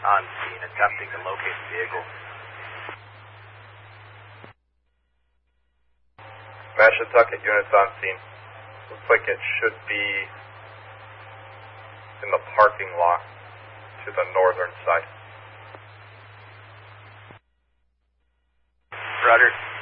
On scene, attempting to locate the vehicle. Mashantucket units on scene. Looks like it should be in the parking lot to the northern side. Roger.